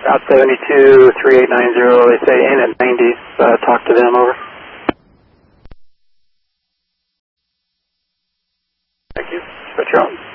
Route 72, 3890, they say in at 90s. Talk to them, over. Thank you. Switch on.